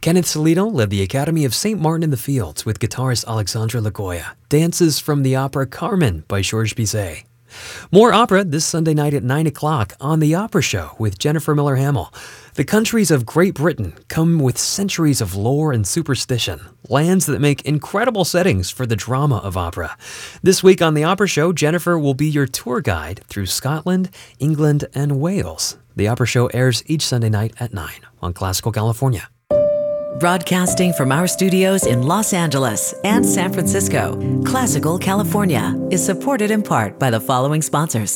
Kenneth Salino led the Academy of St. Martin in the Fields with guitarist Alexandra Lagoya. Dances from the opera Carmen by Georges Bizet. More opera this Sunday night at 9 o'clock on The Opera Show with Jennifer Miller Hamill. The countries of Great Britain come with centuries of lore and superstition, lands that make incredible settings for the drama of opera. This week on The Opera Show, Jennifer will be your tour guide through Scotland, England, and Wales. The Opera Show airs each Sunday night at 9 on Classical California. Broadcasting from our studios in Los Angeles and San Francisco, Classical California is supported in part by the following sponsors.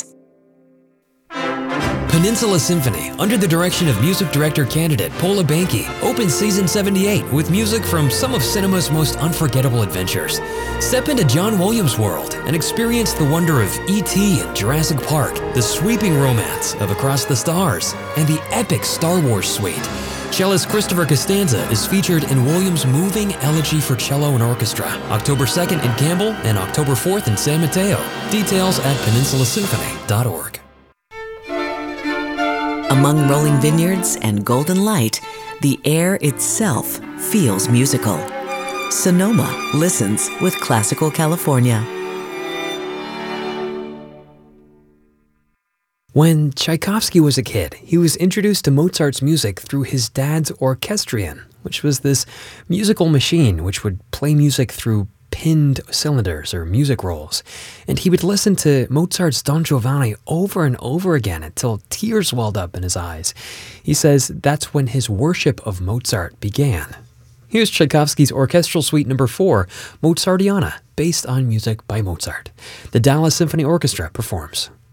Peninsula Symphony, under the direction of music director candidate Paula Banky, opens season 78 with music from some of cinema's most unforgettable adventures. Step into John Williams' world and experience the wonder of E.T. and Jurassic Park, the sweeping romance of Across the Stars, and the epic Star Wars suite. Cellist Christopher Costanza is featured in Williams' moving Elegy for Cello and Orchestra, October 2nd in Campbell and October 4th in San Mateo. Details at peninsulaSymphony.org. Among rolling vineyards and golden light, the air itself feels musical. Sonoma listens with Classical California. When Tchaikovsky was a kid, he was introduced to Mozart's music through his dad's orchestrion, which was this musical machine which would play music through pinned cylinders or music rolls. And he would listen to Mozart's Don Giovanni over and over again until tears welled up in his eyes. He says that's when his worship of Mozart began. Here's Tchaikovsky's Orchestral Suite No. 4, Mozartiana, based on music by Mozart. The Dallas Symphony Orchestra performs.